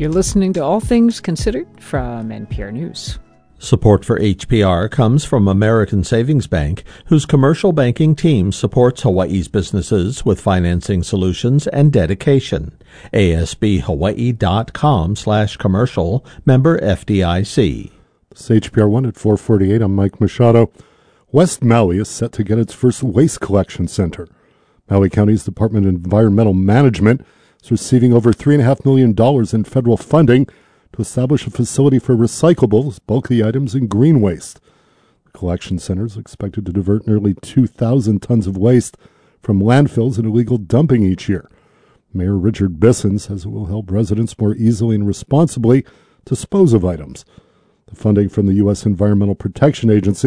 You're listening to All Things Considered from NPR News. Support for HPR comes from American Savings Bank, whose commercial banking team supports Hawaii's businesses with financing solutions and dedication. ASBHawaii.com/commercial, member FDIC. This is HPR 1 at 4:48. I'm Mike Machado. West Maui is set to get its first waste collection center. Maui County's Department of Environmental Management is receiving over $3.5 million in federal funding to establish a facility for recyclables, bulky items, and green waste. The collection center is expected to divert nearly 2,000 tons of waste from landfills and illegal dumping each year. Mayor Richard Bisson says it will help residents more easily and responsibly dispose of items. The funding from the U.S. Environmental Protection Agency